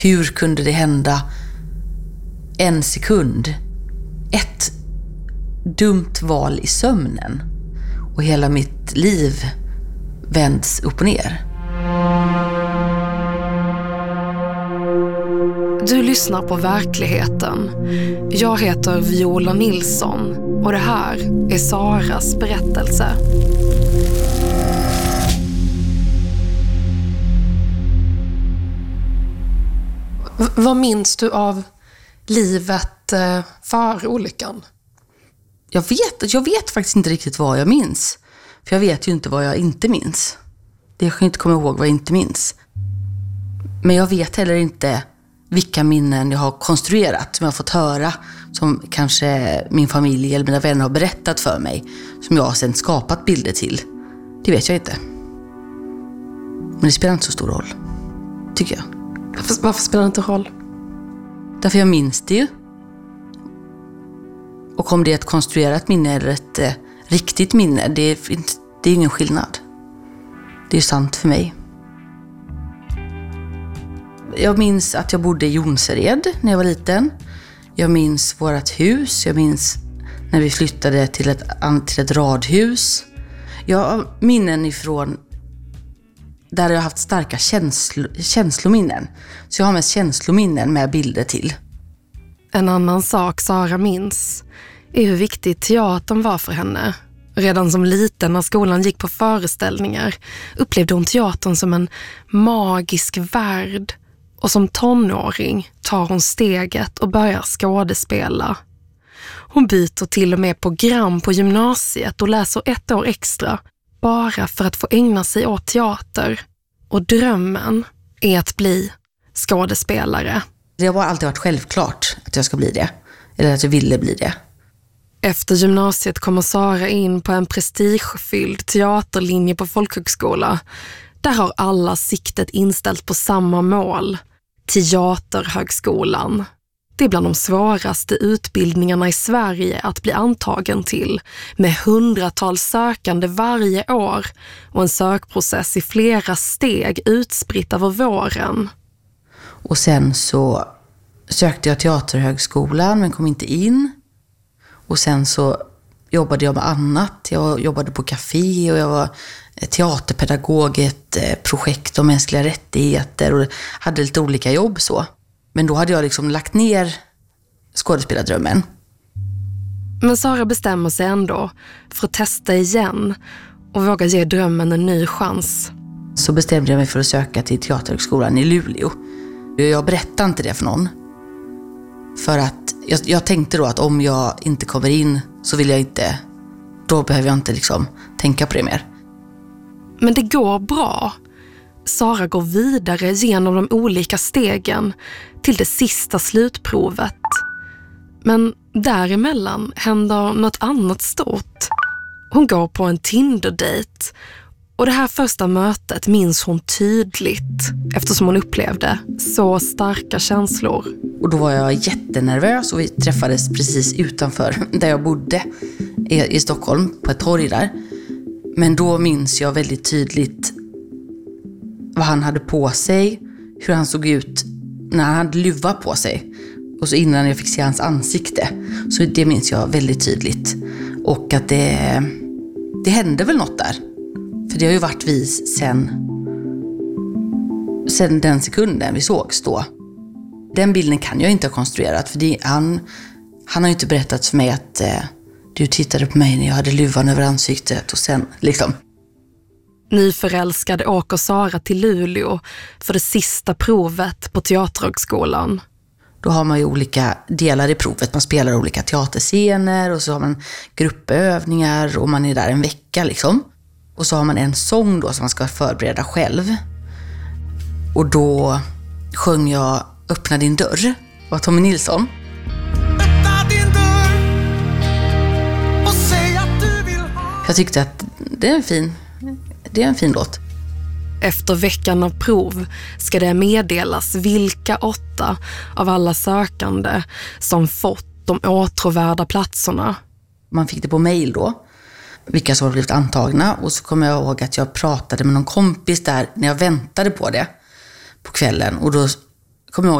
Hur kunde det hända en sekund? Ett dumt val i sömnen och hela mitt liv vänds upp och ner. Du lyssnar på Verkligheten. Jag heter Viola Nilsson och det här är Saras berättelse. Vad minns du av livet före olyckan? Jag vet faktiskt inte riktigt vad jag minns. För jag vet ju inte vad jag inte minns. Jag kan inte komma ihåg vad jag inte minns. Men jag vet heller inte vilka minnen jag har konstruerat, som jag har fått höra, som kanske min familj eller mina vänner har berättat för mig, som jag har sedan skapat bilder till. Det vet jag inte. Men det spelar inte så stor roll, tycker jag. Varför spelar det inte roll? Därför jag minns det ju. Och om det är ett konstruerat minne eller ett riktigt minne, det är ingen skillnad. Det är ju sant för mig. Jag minns att jag bodde i Jonsered när jag var liten. Jag minns vårt hus. Jag minns när vi flyttade till ett radhus. Jag har minnen ifrån där jag har haft starka känslominnen. Så jag har mest känslominnen med bilder till. En annan sak Sara minns är hur viktig teatern var för henne. Redan som liten när skolan gick på föreställningar upplevde hon teatern som en magisk värld. Och som tonåring tar hon steget och börjar skådespela. Hon byter till och med program på gymnasiet och läser 1 år extra bara för att få ägna sig åt teater. Och drömmen är att bli skådespelare. Det har alltid varit självklart att jag ska bli det. Eller att jag ville bli det. Efter gymnasiet kommer Sara in på en prestigefylld teaterlinje på folkhögskola. Där har alla siktet inställt på samma mål. Teaterhögskolan. Det är bland de svåraste utbildningarna i Sverige att bli antagen till, med 100-tals sökande varje år och en sökprocess i flera steg utspritt över våren. Och sen så sökte jag Teaterhögskolan men kom inte in. Och sen så jobbade jag med annat. Jag jobbade på café och jag var teaterpedagog i ett projekt om mänskliga rättigheter och hade lite olika jobb så. Men då hade jag liksom lagt ner skådespelardrömmen. Men Sara bestämmer sig ändå för att testa igen och våga ge drömmen en ny chans. Så bestämde jag mig för att söka till Teaterhögskolan i Luleå. Jag berättade inte det för någon. För att jag tänkte då att om jag inte kommer in så vill jag inte, då behöver jag inte liksom tänka på det mer. Men det går bra. Sara går vidare genom de olika stegen till det sista slutprovet. Men däremellan händer något annat stort. Hon går på en Tinder-date och det här första mötet minns hon tydligt eftersom hon upplevde så starka känslor. Och då var jag jättenervös och vi träffades precis utanför där jag bodde i Stockholm på ett torg där. Men då minns jag väldigt tydligt vad han hade på sig, hur han såg ut när han hade luva på sig. Och så innan jag fick se hans ansikte. Så det minns jag väldigt tydligt. Och att det hände väl något där. För det har ju varit vi sen den sekunden vi sågs då. Den bilden kan jag inte ha konstruerat. För han har ju inte berättat för mig att du tittade på mig när jag hade luvan över ansiktet. Och sen liksom. Nyförälskade åker Sara till Luleå för det sista provet på Teaterhögskolan. Då har man ju olika delar i provet. Man spelar olika teaterscener och så har man gruppövningar och man är där en vecka liksom. Och så har man en sång då som man ska förbereda själv. Och då sjöng jag Öppna din dörr av Tommy Nilsson. Öppna din dörr och säg att du vill ha. Jag tyckte att det är en fin låt. Efter veckan av prov ska det meddelas vilka 8 av alla sökande som fått de åtråvärda platserna. Man fick det på mejl då, vilka som har blivit antagna. Och så kommer jag ihåg att jag pratade med någon kompis där när jag väntade på det på kvällen. Och då kommer ihåg